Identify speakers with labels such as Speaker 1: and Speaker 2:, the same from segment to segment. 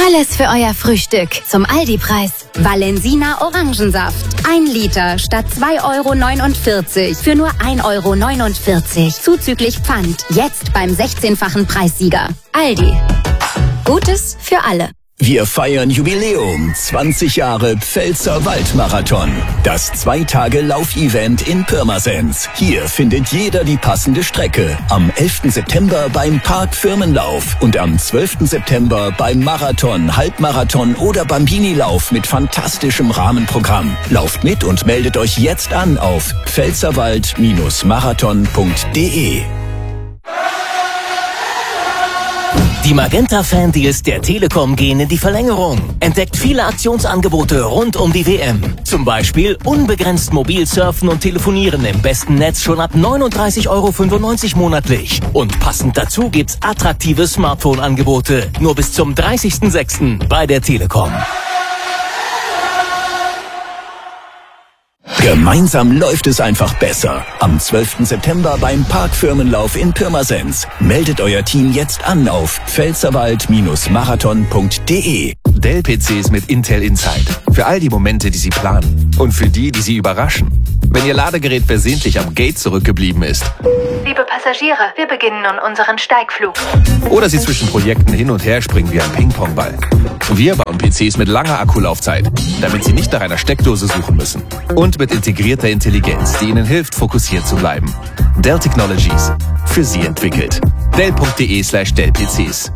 Speaker 1: Alles für euer Frühstück. Zum Aldi-Preis. Valensina Orangensaft. 1 Liter statt 2,49 € für nur 1,49 €. Zuzüglich Pfand. Jetzt beim 16-fachen Preissieger. Aldi. Gutes für alle.
Speaker 2: Wir feiern Jubiläum, 20 Jahre Pfälzer Waldmarathon. Das 2-Tage-Laufevent in Pirmasens. Hier findet jeder die passende Strecke. Am 11. September beim Park Firmenlauf und am 12. September beim Marathon, Halbmarathon oder Bambini-Lauf mit fantastischem Rahmenprogramm. Lauft mit und meldet euch jetzt an auf pfälzerwald-marathon.de.
Speaker 3: Die Magenta-Fan-Deals der Telekom gehen in die Verlängerung. Entdeckt viele Aktionsangebote rund um die WM. Zum Beispiel unbegrenzt mobil surfen und telefonieren im besten Netz schon ab 39,95 € monatlich. Und passend dazu gibt's attraktive Smartphone-Angebote. Nur bis zum 30.06. bei der Telekom.
Speaker 2: Gemeinsam läuft es einfach besser. Am 12. September beim Park Firmenlauf in Pirmasens. Meldet euer Team jetzt an auf pfälzerwald-marathon.de.
Speaker 4: Dell-PCs mit Intel Inside. Für all die Momente, die Sie planen. Und für die, die Sie überraschen. Wenn Ihr Ladegerät versehentlich am Gate zurückgeblieben ist.
Speaker 5: Liebe Passagiere, wir beginnen nun unseren Steigflug.
Speaker 4: Oder Sie zwischen Projekten hin und her springen wie ein Ping-Pong-Ball. Wir bauen PCs mit langer Akkulaufzeit, damit Sie nicht nach einer Steckdose suchen müssen. Und mit integrierter Intelligenz, die Ihnen hilft, fokussiert zu bleiben. Dell Technologies. Für Sie entwickelt. Dell.de/Dell-PCs.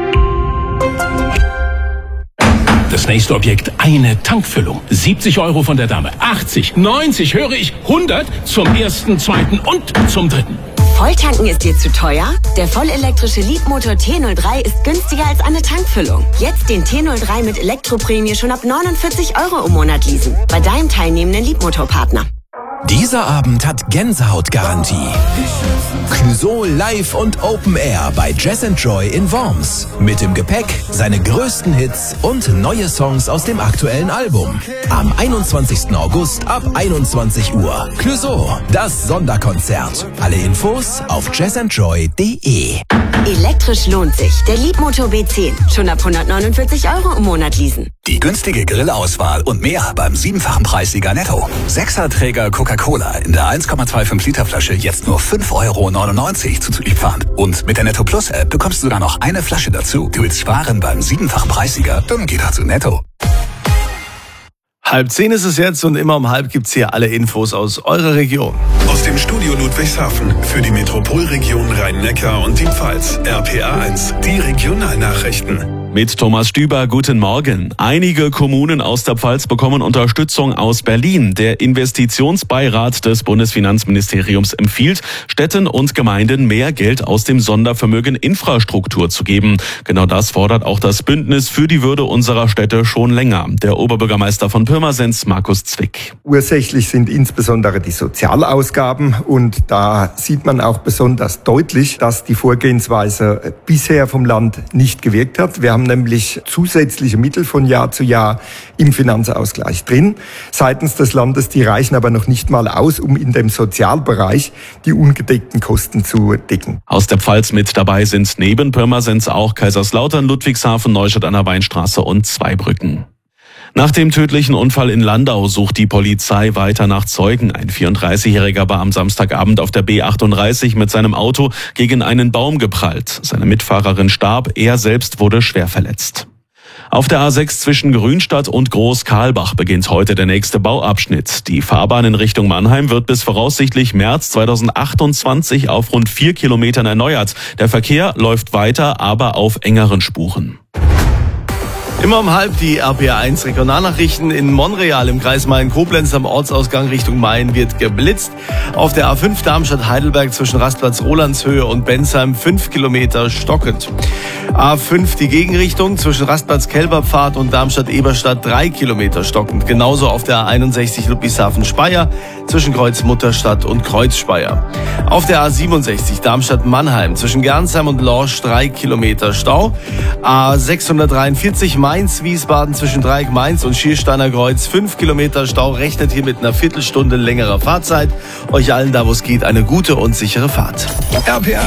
Speaker 6: Das nächste Objekt, eine Tankfüllung. 70 € von der Dame, 80, 90, höre ich, 100 zum ersten, zweiten und zum dritten.
Speaker 7: Volltanken ist dir zu teuer? Der vollelektrische Leapmotor T03 ist günstiger als eine Tankfüllung. Jetzt den T03 mit Elektroprämie schon ab 49 € im Monat leasen. Bei deinem teilnehmenden Leapmotor-Partner.
Speaker 8: Dieser Abend hat Gänsehautgarantie. Clouseau live und Open Air bei Jazz & Joy in Worms. Mit im Gepäck seine größten Hits und neue Songs aus dem aktuellen Album. Am 21. August ab 21 Uhr. Clouseau, das Sonderkonzert. Alle Infos auf jazzandjoy.de.
Speaker 7: Elektrisch lohnt sich. Der Leapmotor B10. Schon ab 149 € im Monat leasen.
Speaker 9: Die günstige Grillauswahl und mehr beim 7-fachen Preissieger Netto. 6er-Träger Coca-Cola in der 1,25 Liter Flasche jetzt nur 5,99 € zuzüglich Pfand. Und mit der Netto Plus App bekommst du sogar noch eine Flasche dazu. Du willst sparen beim 7-fachen Preissieger? Dann geh doch zu Netto.
Speaker 10: 9:30 ist es jetzt und immer um 9:30 gibt's hier alle Infos aus eurer Region.
Speaker 11: Aus dem Studio Ludwigshafen für die Metropolregion Rhein-Neckar und die Pfalz. RPA 1, die Regionalnachrichten.
Speaker 12: Mit Thomas Stüber, guten Morgen. Einige Kommunen aus der Pfalz bekommen Unterstützung aus Berlin. Der Investitionsbeirat des Bundesfinanzministeriums empfiehlt, Städten und Gemeinden mehr Geld aus dem Sondervermögen Infrastruktur zu geben. Genau das fordert auch das Bündnis für die Würde unserer Städte schon länger. Der Oberbürgermeister von Pirmasens, Markus Zwick.
Speaker 13: Ursächlich sind insbesondere die Sozialausgaben und da sieht man auch besonders deutlich, dass die Vorgehensweise bisher vom Land nicht gewirkt hat. Wir haben nämlich zusätzliche Mittel von Jahr zu Jahr im Finanzausgleich drin seitens des Landes. Die reichen aber noch nicht mal aus, um in dem Sozialbereich die ungedeckten Kosten zu decken.
Speaker 12: Aus der Pfalz mit dabei sind neben Pirmasens auch Kaiserslautern, Ludwigshafen, Neustadt an der Weinstraße und Zweibrücken. Nach dem tödlichen Unfall in Landau sucht die Polizei weiter nach Zeugen. Ein 34-Jähriger war am Samstagabend auf der B38 mit seinem Auto gegen einen Baum geprallt. Seine Mitfahrerin starb, er selbst wurde schwer verletzt. Auf der A6 zwischen Grünstadt und Groß-Karlbach beginnt heute der nächste Bauabschnitt. Die Fahrbahn in Richtung Mannheim wird bis voraussichtlich März 2028 auf rund 4 Kilometern erneuert. Der Verkehr läuft weiter, aber auf engeren Spuren.
Speaker 10: Immer um 9:30 die RPA 1 Regionalnachrichten. In Monreal im Kreis Main-Koblenz am Ortsausgang Richtung Main wird geblitzt. Auf der A5 Darmstadt-Heidelberg zwischen Rastplatz Rolandshöhe und Bensheim 5 Kilometer stockend. A5 die Gegenrichtung zwischen Rastplatz Kelberpfad und Darmstadt-Eberstadt 3 Kilometer stockend. Genauso auf der A61 Ludwigshafen-Speyer zwischen Kreuz Mutterstadt und Kreuz Speyer. Auf der A67 Darmstadt-Mannheim zwischen Gernsheim und Lorsch 3 Kilometer Stau. A643 Mainz-Wiesbaden zwischen Dreieck Mainz und Schiersteiner Kreuz 5 Kilometer Stau. Rechnet hier mit einer Viertelstunde längerer Fahrzeit. Euch allen da, wo es geht, eine gute und sichere Fahrt.
Speaker 11: RPA